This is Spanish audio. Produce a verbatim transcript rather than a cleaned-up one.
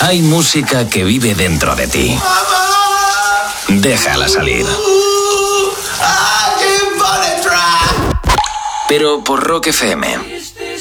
Hay música que vive dentro de ti. Déjala salir. Pero por Rock F M.